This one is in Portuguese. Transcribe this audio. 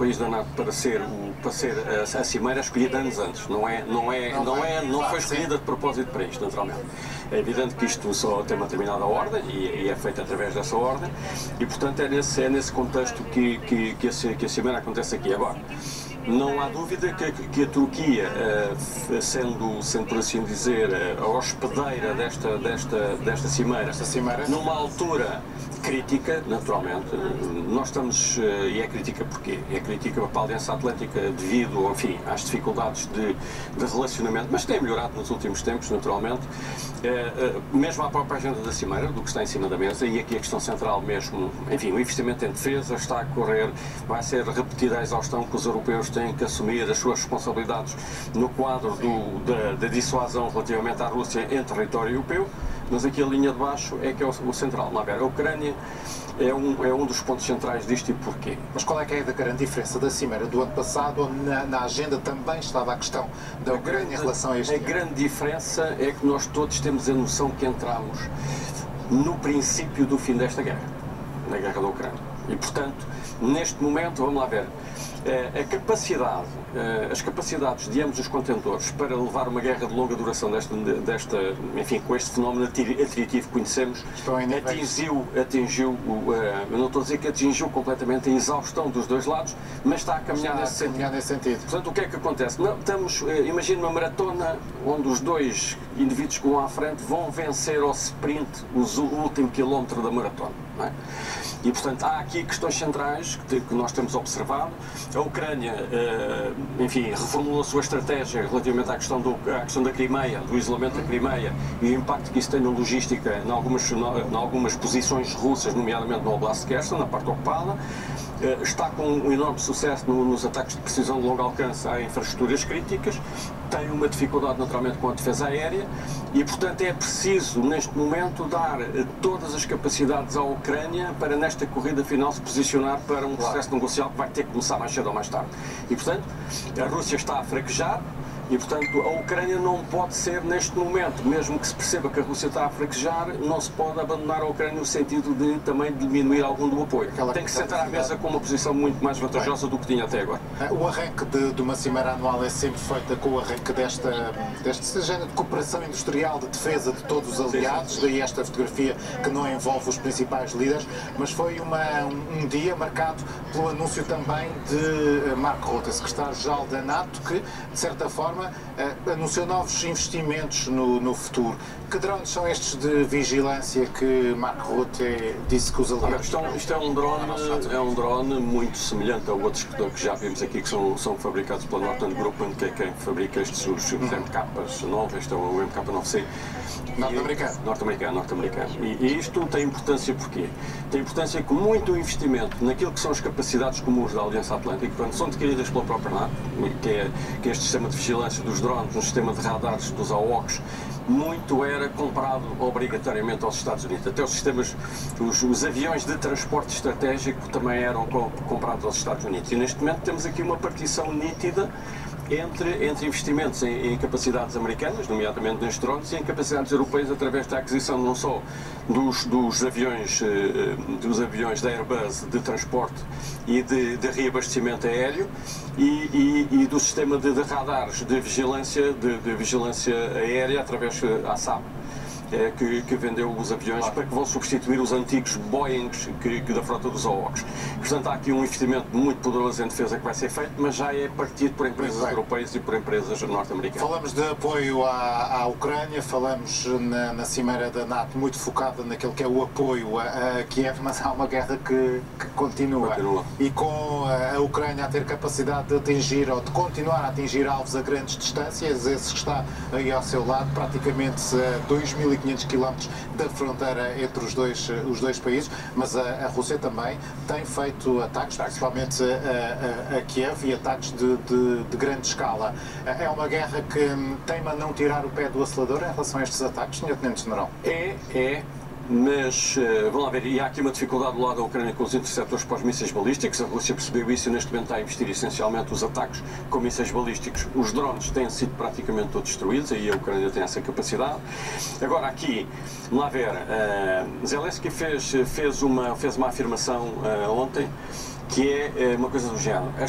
país da NATO para ser a cimeira escolhida anos antes. Não foi escolhida de propósito para isto, naturalmente. É evidente que isto só tem uma determinada ordem e é feito através dessa ordem e, portanto, é nesse contexto que a cimeira acontece aqui. Agora, não há dúvida que a Turquia, sendo por assim dizer, a hospedeira desta cimeira, numa altura crítica, naturalmente, nós estamos, e é crítica porquê? É crítica para a Aliança Atlântica devido, enfim, às dificuldades de relacionamento, mas tem melhorado nos últimos tempos, naturalmente, mesmo à própria agenda da cimeira, do que está em cima da mesa, e aqui a questão central mesmo, enfim, o investimento em defesa está a correr, vai ser repetida a exaustão que os europeus têm que assumir as suas responsabilidades no quadro da dissuasão relativamente à Rússia em território europeu, mas aqui a linha de baixo é que é o central. A Ucrânia é um dos pontos centrais disto e porquê. Mas qual é que é a grande diferença da cimeira do ano passado, onde na agenda também estava a questão da Ucrânia em relação a este ano? A grande diferença é que nós todos temos a noção que entramos no princípio do fim desta guerra, na guerra da Ucrânia. E, portanto, neste momento, vamos lá ver, as capacidades de ambos os contendores para levar uma guerra de longa duração enfim, com este fenómeno atritivo que conhecemos, atingiu, eu não estou a dizer que atingiu completamente a exaustão dos dois lados, mas está a caminhar nesse sentido. Portanto, o que é que acontece? Imagina uma maratona onde os dois indivíduos que vão à frente vão vencer ao sprint o último quilómetro da maratona, não é? E, portanto, há aqui questões centrais que nós temos observado. A Ucrânia, enfim, reformulou a sua estratégia relativamente à questão da Crimeia, do isolamento da Crimeia e o impacto que isso tem na logística em algumas posições russas, nomeadamente no Oblast de Kherson, na parte ocupada. Está com um enorme sucesso nos ataques de precisão de longo alcance a infraestruturas críticas, tem uma dificuldade naturalmente com a defesa aérea e, portanto, é preciso neste momento dar todas as capacidades à Ucrânia para nesta corrida final se posicionar para um processo negocial que vai ter que começar mais cedo ou mais tarde. E, portanto, a Rússia está a fraquejar. E, portanto, a Ucrânia não pode ser, neste momento, mesmo que se perceba que a Rússia está a fraquejar, não se pode abandonar a Ucrânia no sentido de também diminuir algum do apoio. Tem que sentar à mesa com uma posição muito mais vantajosa do que tinha até agora. O arranque de uma cimeira anual é sempre feita com o arranque deste género de cooperação industrial, de defesa de todos os aliados, daí esta fotografia que não envolve os principais líderes, mas foi um dia marcado pelo anúncio também de Mark Rutte, secretário-geral da NATO, que, de certa forma, anunciou novos investimentos no futuro. Que drones são estes de vigilância que Mark Rutte disse que os aliados... Isto é um drone muito semelhante a outros que já vimos aqui, que são fabricados pela Northrop Grumman, que é quem fabrica estes os MK-9, este é o MK-9C. Norte-americano. E isto tem importância porquê? Tem importância que muito investimento naquilo que são as capacidades comuns da Aliança Atlântica, quando são adquiridas pela própria NATO, que é este sistema de vigilância dos drones, um sistema de radares dos AWACS, muito era comprado obrigatoriamente aos Estados Unidos. Até os aviões de transporte estratégico também eram comprados aos Estados Unidos. E neste momento temos aqui uma partição nítida entre investimentos em capacidades americanas, nomeadamente nestes drones, e em capacidades europeias através da aquisição não só dos aviões da Airbus de transporte e de reabastecimento aéreo e do sistema de radares de vigilância aérea através da ASAP. Que vendeu os aviões para que vão substituir os antigos Boeings da frota dos AWACS. Portanto, há aqui um investimento muito poderoso em defesa que vai ser feito, mas já é partido por empresas europeias e por empresas norte-americanas. Falamos de apoio à Ucrânia, falamos na cimeira da NATO muito focada naquele que é o apoio a Kiev, mas há uma guerra que continua. E com a Ucrânia a ter capacidade de atingir ou de continuar a atingir alvos a grandes distâncias, esse que está aí ao seu lado, praticamente 2.500 km da fronteira entre os dois países, mas a Rússia também tem feito ataques, principalmente a Kiev, e ataques de grande escala. É uma guerra que teima não tirar o pé do acelerador em relação a estes ataques, Sr. Tenente-General? Mas, vamos lá ver, e há aqui uma dificuldade do lado da Ucrânia com os interceptores para os mísseis balísticos. A Rússia percebeu isso e neste momento está a investir essencialmente os ataques com mísseis balísticos. Os drones têm sido praticamente todos destruídos, aí a Ucrânia tem essa capacidade. Agora aqui, vamos lá ver, Zelensky fez uma afirmação ontem que é uma coisa do género.